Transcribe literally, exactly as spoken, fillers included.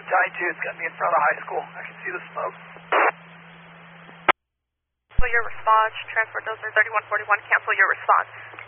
Battalion two, it's going to be in front of the high school. I can see the smoke. Cancel your response. Transport dozer thirty-one forty-one, cancel your response.